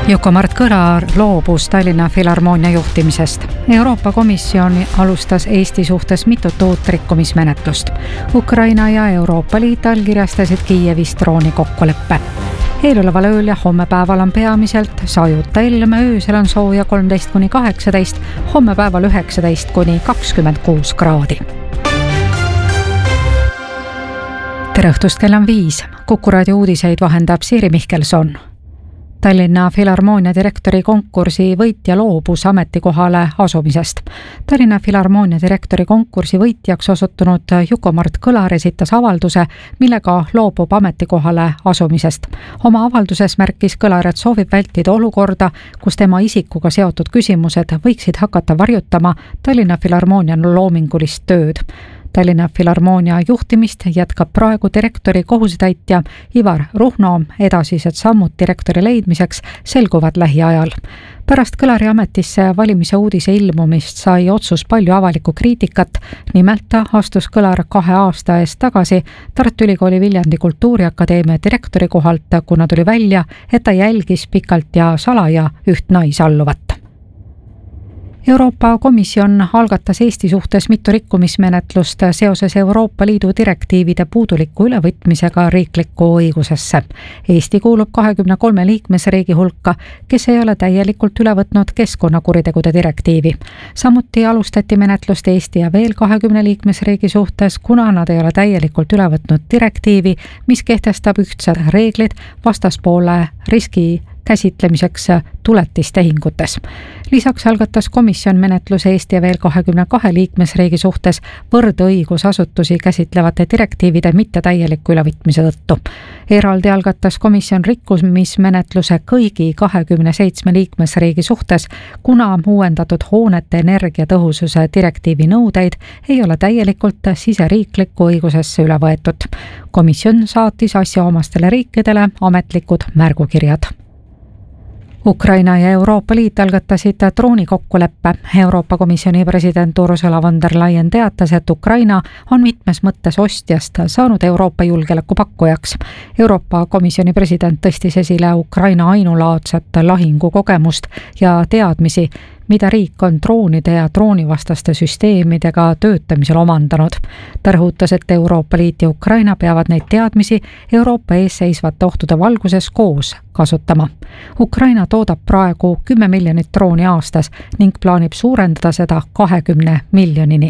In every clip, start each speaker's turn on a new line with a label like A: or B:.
A: Juku-Mart Kõlar loobus Tallinna Filharmoonia juhtimisest. Euroopa Komisjon alustas Eesti suhtes mitut uut rikkumismenetlust. Ukraina ja Euroopa Liit allkirjastasid Kiievis droonikokkuleppe. Eeloleval ööl ja hommepäeval on peamiselt sajuta ilm, öösel on sooja 13–18, hommepäeval 19–26 kraadi. Tere õhtust, kell on 5. Kuku raadio uudiseid vahendab Siiri Mihkelson. Tallinna Filharmoonia direktori konkursi võitja loobus ametikohale asumisest. Tallinna Filharmoonia direktori konkursi võitjaks osutunud Juku-Mart Kõlar esitas avalduse, millega loobub ametikohale asumisest. Oma avalduses märkis Kõlar, et soovib vältida olukorda, kus tema isikuga seotud küsimused võiksid hakata varjutama Tallinna Filharmoonia loomingulist tööd. Tallinna Filharmoonia juhtimist jätkab praegu direktori kohusetäitja Ivar Ruhno, edasised sammud direktori leidmiseks selguvad lähiajal. Pärast Kõlari ametisse valimise uudise ilmumist sai otsus palju avalikku kriitikat, nimelt astus Kõlar 2 aasta eest tagasi Tartu Ülikooli Viljandi Kultuuriakadeemia direktori kohalt, kuna tuli välja, et ta jälgis pikalt ja salaja üht naisalluvat. Euroopa Komisjon algatas Eesti suhtes mitu rikkumismenetlust seoses Euroopa Liidu direktiivide puuduliku ülevõtmisega riiklikku õigusesse. Eesti kuulub 23 liikmesriigi hulka, kes ei ole täielikult üle võtnud keskkonnakuritegude direktiivi. Samuti alustati menetlust Eesti ja veel 20 liikmesriigi suhtes, kuna nad ei ole täielikult üle võtnud direktiivi, mis kehtestab ühtsed reeglid vastaspoole riski käsitlemiseks tuletistehingutes. Lisaks algatas komisjon menetluse Eesti ja veel 22 liikmesriigi suhtes võrdõigusasutusi käsitlevate direktiivide mittetäieliku ülevõtmise tõttu. Eraldi algatas komisjon rikkumismenetluse kõigi 27 liikmesriigi suhtes, kuna uuendatud hoonete energiatõhususe direktiivi nõudeid ei ole täielikult siseriiklikku õigusesse üle võetud. Komisjon saatis asjaomastele riikidele ametlikud märgukirjad. Ukraina ja Euroopa Liit algatasid droonikokkuleppe. Euroopa Komisjoni president Ursula von der Leyen teatas, et Ukraina on mitmes mõttes ostjast saanud Euroopa julgeolekupakkujaks. Euroopa Komisjoni president tõstis esile Ukraina ainulaadset lahingukogemust ja teadmisi, mida riik on droonide ja droonivastaste süsteemidega töötamisel omandanud. Ta rõhutas, et Euroopa Liit ja Ukraina peavad neid teadmisi Euroopa ees seisvate ohtude valguses koos kasutama. Ukraina toodab praegu 10 miljonit drooni aastas ning plaanib suurendada seda 20 miljonini.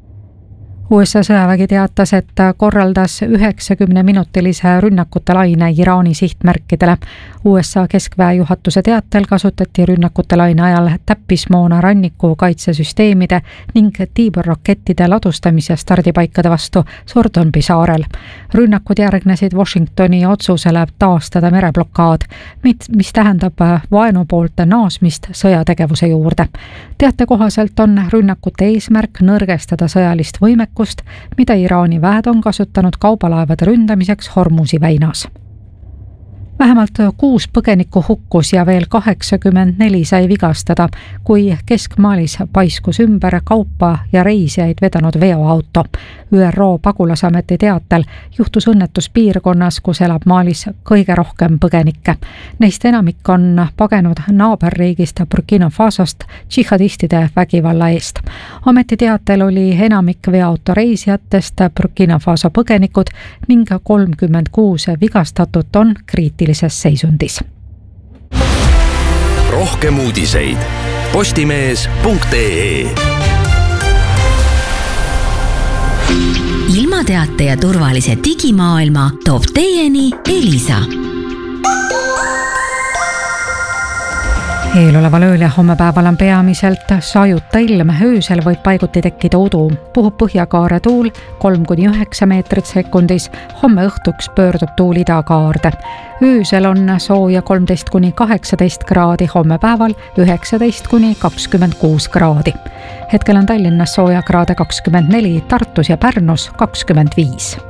A: USA sõjavägi teatas, et korraldas 90-minutilise rünnakute laine Iraani sihtmärkidele. USA keskväe juhatuse teatel kasutati rünnakute laine ajal täppismoona ranniku kaitsesüsteemide ning tiiborrakettide ladustamise stardipaikade vastu Sordonbi saarel. Rünnakud järgnesid Washingtoni otsusele taastada mereblokaad, mis tähendab vaenu poolt naasmist sõjategevuse juurde. Teate kohaselt on rünnakute eesmärk nõrgestada sõjalist võimekust, mida Iraani väed on kasutanud kaubalaevade ründamiseks Hormuzi väinas. Vähemalt 6 põgenikku hukkus ja veel 84 sai vigastada, kui Keskmaalis paiskus ümber kaupa ja reisijaid vedanud veoauto. ÜRO pagulasameti teatel juhtus õnnetus piirkonnas, kus elab Maalis kõige rohkem põgenikke. Neist enamik on pagenud naaberriigist Burkina Fasost džihadistide vägivalla eest. Ameti teatel oli enamik veoauto reisijatest Burkina Faso põgenikud ning 36 vigastatut on kriitilises seisundis.
B: Rohkem uudiseid postimees.ee.
C: Ilmateate ja turvalise digimaailma toob teieni Elisa.
A: Eeloleval ööl ja hommepäeval on peamiselt sajuta ilm, öösel võib paiguti tekkida udu. Puhub põhjakaare tuul 3–9 meetrit sekundis, homme õhtuks pöördub tuul idakaarde. Öösel on sooja 13–18 kraadi, hommepäeval 19–26 kraadi. Hetkel on Tallinnas sooja kraade 24, Tartus ja Pärnus 25.